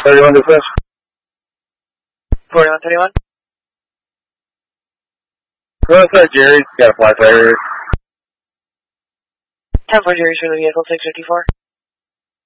41 dispatch. 4131. Go outside, Jerry. Got a flat tire. 10-4 Jerry's for the vehicle, 654.